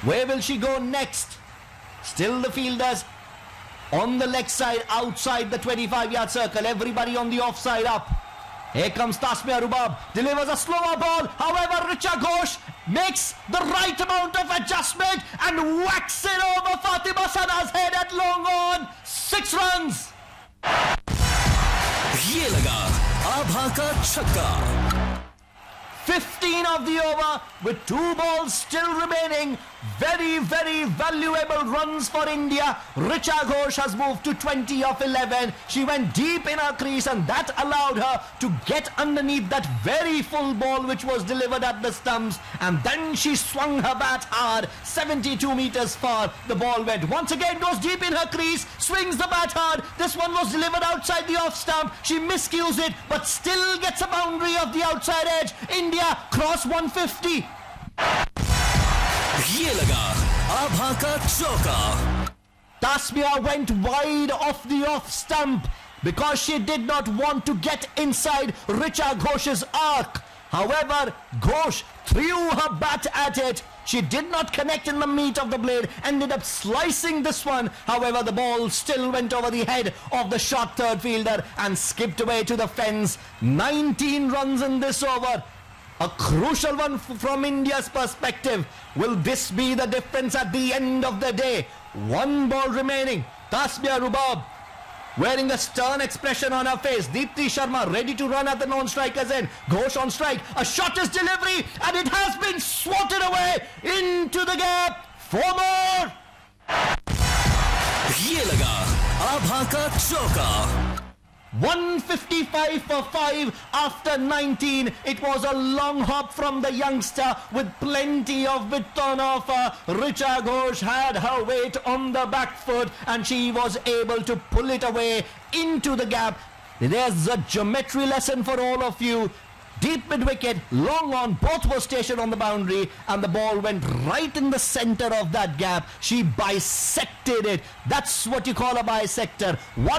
Where will she go next? Still the fielders on the leg side, outside the 25-yard circle. Everybody on the offside up. Here comes Tasmia Rubab. Delivers a slower ball. However, Richa Ghosh makes the right amount of adjustment and whacks it over Fatima Sana's head at long on. 6 runs. ये लगा आभा का छक्का. 15 of the over with 2 balls still remaining. Very, very valuable runs for India. Richa Ghosh has moved to 20 of 11. She went deep in her crease and that allowed her to get underneath that very full ball which was delivered at the stumps. And then she swung her bat hard, 72 meters far. The ball went. Once again goes deep in her crease, swings the bat hard. This one was delivered outside the off stump. She miscues it but still gets a boundary of the outside edge. India cross 150. ये लगा आभा का चौका. Tasmia went wide off the off stump because she did not want to get inside Richa Ghosh's arc. However, Ghosh threw her bat at it. She did not connect in the meat of the blade, ended up slicing this one. However, the ball still went over the head of the short third fielder and skipped away to the fence. 19 runs in this over. A crucial one from India's perspective. Will this be the difference at the end of the day? 1 ball remaining. Tasmia Rubab wearing a stern expression on her face. Deepti Sharma ready to run at the non-striker's end. Ghosh on strike. A shot is delivery and it has been swatted away into the gap. 4 more. ये लगा आभा का चौका. 155 for 5 after 19. It was a long hop from the youngster with plenty of width on offer. Richa Ghosh had her weight on the back foot and she was able to pull it away into the gap. There's a geometry lesson for all of you. Deep mid-wicket, long on, both were stationed on the boundary and the ball went right in the center of that gap. She bisected it. That's what you call a bisector.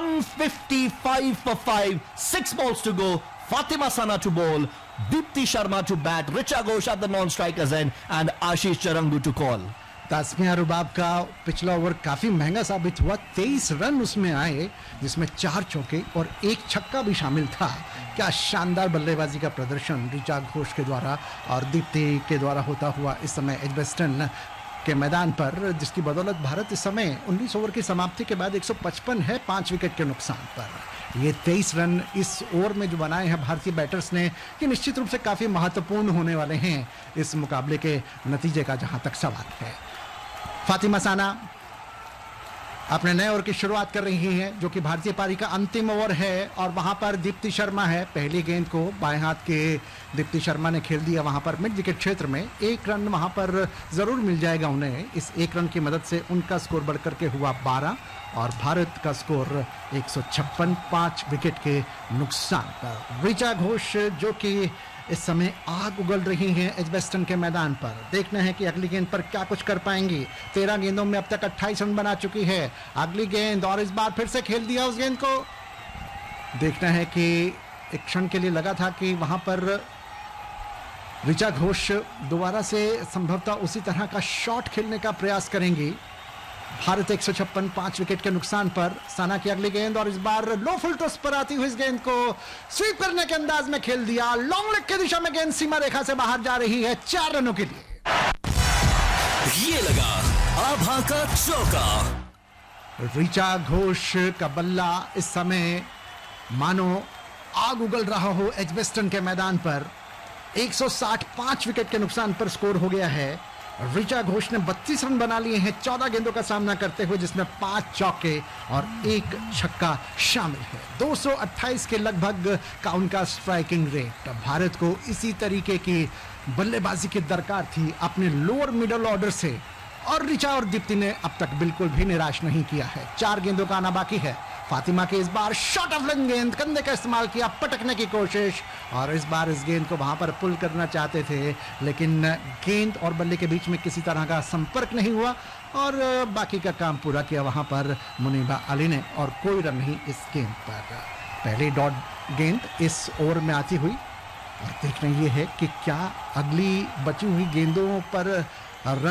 155 for 5, 6 balls to go. Fatima Sana to bowl, Deepti Sharma to bat, Richa Ghosh at the non-strikers end and Ashish Charangu to call. तास्मिया रुबाब का पिछला over काफी महंगा साबित हुआ. 23 run उसमें आए जिसमें 4 चौके और 1 छक्का भी शामिल था. क्या शानदार बल्लेबाजी का प्रदर्शन रिचा घोष के द्वारा और दीप्ति के द्वारा होता हुआ इस समय एजबेस्टन के मैदान पर, जिसकी बदौलत भारत इस समय 19 ओवर की समाप्ति के बाद 155 है 5 विकेट के नुकसान पर. ये 23 रन इस ओवर में जो बनाए हैं भारतीय बैटर्स ने, ये निश्चित रूप से काफी महत्वपूर्ण होने वाले हैं इस मुकाबले के नतीजे का जहां तक सवाल है. फातिमा साना अपने नए ओवर की शुरुआत कर रही हैं जो कि भारतीय पारी का अंतिम ओवर है और वहां पर दीप्ति शर्मा है. पहली गेंद को बाएं हाथ के दीप्ति शर्मा ने खेल दिया वहां पर मिड विकेट क्षेत्र में. 1 रन वहां पर जरूर मिल जाएगा उन्हें. इस 1 रन की मदद से उनका स्कोर बढ़कर के हुआ 12 और भारत का स्कोर 156 5 विकेट के नुकसान पर. रिचा घोष जो कि इस समय आग उगल रही हैं एजबेस्टन के मैदान पर. देखना है कि अगली गेंद पर क्या कुछ कर पाएंगी. 13 गेंदों में अब तक 28 रन बना चुकी है. अगली गेंद और इस बार फिर से खेल दिया उस गेंद को. देखना है कि एक क्षण के लिए लगा था कि वहां पर रिचा घोष दोबारा से संभवतः उसी तरह का शॉट खेलने का प्रयास करेंगी. भारत 156 5 विकेट के नुकसान पर. साना की अगली गेंद और इस बार लो फुल टॉस पर आती हुई इस गेंद को स्वीप करने के अंदाज में खेल दिया. लॉन्ग लेग की दिशा में गेंद सीमा रेखा से बाहर जा रही है 4 रनों के लिए. ये लगा आभा का चौका. रिचा घोष का बल्ला इस समय मानो आग उगल रहा हो एजबेस्टन के मैदान पर. 165 विकेट के नुकसान पर स्कोर हो गया है. रिचा घोष ने 32 रन बना लिए हैं 14 गेंदों का सामना करते हुए, जिसमें 5 चौके और 1 छक्का शामिल है. 228 के लगभग का उनका स्ट्राइकिंग रेट. भारत को इसी तरीके की बल्लेबाजी की दरकार थी अपने लोअर मिडिल ऑर्डर से और रिचा और दीप्ति ने अब तक बिल्कुल भी निराश नहीं किया है. 4 गेंदों का आना बाकी है. फातिमा के इस बार शॉट ऑफ लेंथ गेंद, कंधे का इस्तेमाल किया, पटकने की कोशिश और इस बार इस गेंद को वहां पर पुल करना चाहते थे लेकिन गेंद और बल्ले के बीच में किसी तरह का संपर्क नहीं हुआ और बाकी का काम पूरा किया वहां पर मुनीबा अली ने और कोई रन नहीं इस गेंद पर. पहली डॉट गेंद इस ओवर में आती हुई और देखना यह है कि क्या अगली बची हुई गेंदों पर रन